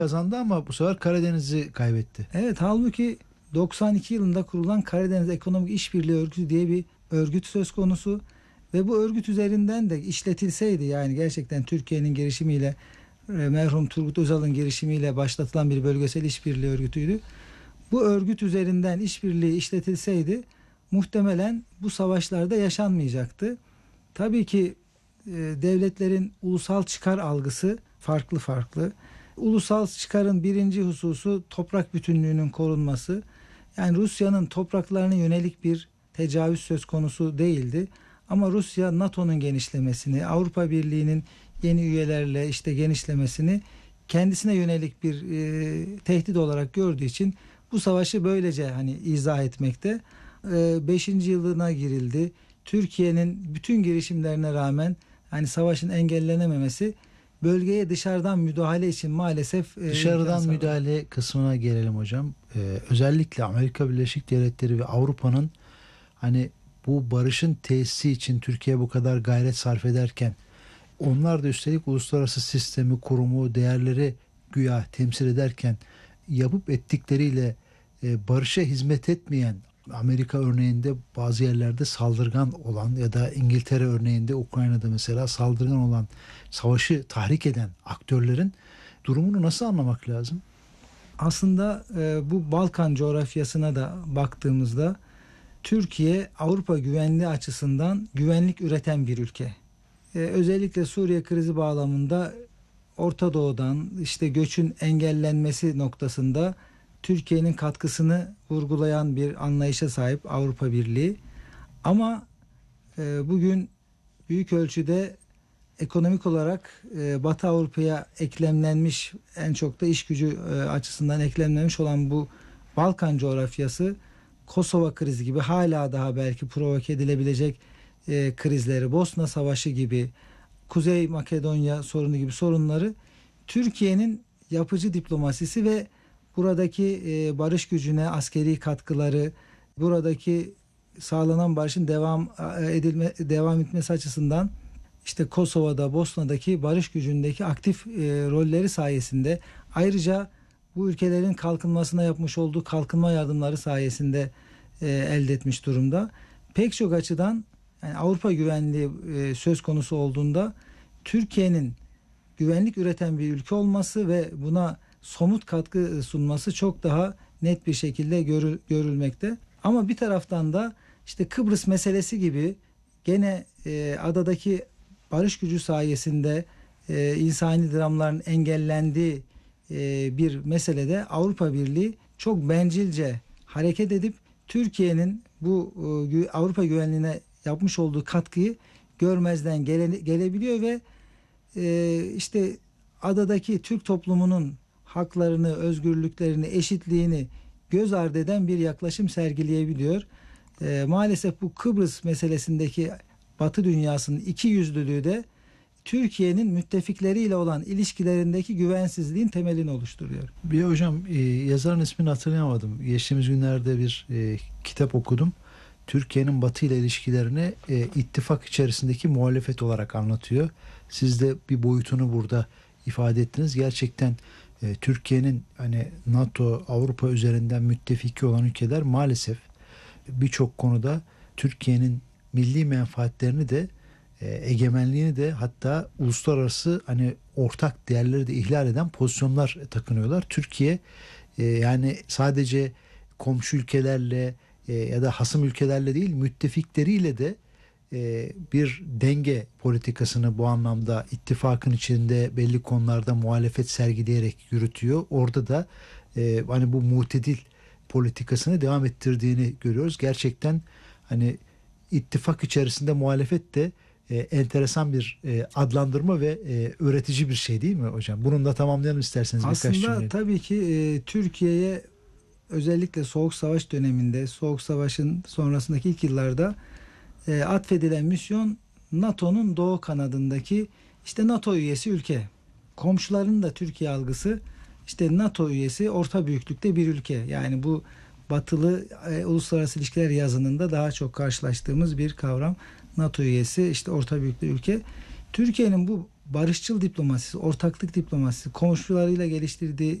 kazandı ama bu sefer Karadeniz'i kaybetti. Evet, halbuki 92 yılında kurulan Karadeniz Ekonomik İşbirliği Örgütü diye bir örgüt söz konusu ve bu örgüt üzerinden de işletilseydi, yani gerçekten Türkiye'nin girişimiyle, merhum Turgut Özal'ın girişimiyle başlatılan bir bölgesel işbirliği örgütüydü. Bu örgüt üzerinden işbirliği işletilseydi muhtemelen bu savaşlarda yaşanmayacaktı. Tabii ki devletlerin ulusal çıkar algısı farklı farklı. Ulusal çıkarın birinci hususu toprak bütünlüğünün korunması. Yani Rusya'nın topraklarına yönelik bir tecavüz söz konusu değildi. Ama Rusya NATO'nun genişlemesini, Avrupa Birliği'nin yeni üyelerle işte genişlemesini kendisine yönelik bir tehdit olarak gördüğü için bu savaşı böylece hani izah etmekte. 5. yılına girildi. Türkiye'nin bütün girişimlerine rağmen hani savaşın engellenememesi bölgeye dışarıdan müdahale için maalesef Dışarıdan müdahale kısmına gelelim hocam. Özellikle Amerika Birleşik Devletleri ve Avrupa'nın hani bu barışın tesisi için Türkiye bu kadar gayret sarf ederken onlar da üstelik uluslararası sistemi, kurumu, değerleri güya temsil ederken yapıp ettikleriyle barışa hizmet etmeyen, Amerika örneğinde bazı yerlerde saldırgan olan ya da İngiltere örneğinde Ukrayna'da mesela saldırgan olan, savaşı tahrik eden aktörlerin durumunu nasıl anlamak lazım? Aslında bu Balkan coğrafyasına da baktığımızda Türkiye Avrupa güvenliği açısından güvenlik üreten bir ülke. Özellikle Suriye krizi bağlamında Orta Doğu'dan işte göçün engellenmesi noktasında Türkiye'nin katkısını vurgulayan bir anlayışa sahip Avrupa Birliği. Ama bugün büyük ölçüde ekonomik olarak Batı Avrupa'ya eklemlenmiş, en çok da iş gücü açısından eklemlenmiş olan bu Balkan coğrafyası Kosova krizi gibi hala daha belki provoke edilebilecek krizleri, Bosna Savaşı gibi, Kuzey Makedonya sorunu gibi sorunları Türkiye'nin yapıcı diplomasisi ve buradaki barış gücüne askeri katkıları, buradaki sağlanan barışın devam etmesi açısından işte Kosova'da, Bosna'daki barış gücündeki aktif rolleri sayesinde, ayrıca bu ülkelerin kalkınmasına yapmış olduğu kalkınma yardımları sayesinde elde etmiş durumda. Pek çok açıdan yani Avrupa güvenliği söz konusu olduğunda Türkiye'nin güvenlik üreten bir ülke olması ve buna somut katkı sunması çok daha net bir şekilde görülmekte. Ama bir taraftan da işte Kıbrıs meselesi gibi gene adadaki barış gücü sayesinde insani dramların engellendiği bir meselede Avrupa Birliği çok bencilce hareket edip Türkiye'nin bu Avrupa güvenliğine yapmış olduğu katkıyı görmezden gelebiliyor ve işte adadaki Türk toplumunun haklarını, özgürlüklerini, eşitliğini göz ardı eden bir yaklaşım sergileyebiliyor. Maalesef bu Kıbrıs meselesindeki Batı dünyasının ikiyüzlülüğü de Türkiye'nin müttefikleriyle olan ilişkilerindeki güvensizliğin temelini oluşturuyor. Bir hocam yazarın ismini hatırlayamadım. Geçtiğimiz günlerde bir kitap okudum. Türkiye'nin Batı ile ilişkilerini ittifak içerisindeki muhalefet olarak anlatıyor. Siz de bir boyutunu burada ifade ettiniz. Gerçekten Türkiye'nin hani NATO, Avrupa üzerinden müttefiki olan ülkeler maalesef birçok konuda Türkiye'nin milli menfaatlerini de egemenliğini de hatta uluslararası hani ortak değerleri de ihlal eden pozisyonlar takınıyorlar. Türkiye yani sadece komşu ülkelerle ya da hasım ülkelerle değil müttefikleriyle de bir denge politikasını bu anlamda ittifakın içinde belli konularda muhalefet sergileyerek yürütüyor. Orada da hani bu mutedil politikasını devam ettirdiğini görüyoruz. Gerçekten hani ittifak içerisinde muhalefet de enteresan bir adlandırma ve öğretici bir şey değil mi hocam? Bunu da tamamlayalım isterseniz birkaç cümle. Aslında tabii ki Türkiye'ye özellikle Soğuk Savaş döneminde, Soğuk Savaş'ın sonrasındaki ilk yıllarda atfedilen misyon NATO'nun doğu kanadındaki işte NATO üyesi ülke. Komşuların da Türkiye algısı işte NATO üyesi orta büyüklükte bir ülke. Yani bu batılı uluslararası ilişkiler yazınında daha çok karşılaştığımız bir kavram. NATO üyesi işte orta büyüklükte ülke. Türkiye'nin bu barışçıl diplomasisi, ortaklık diplomasisi, komşularıyla geliştirdiği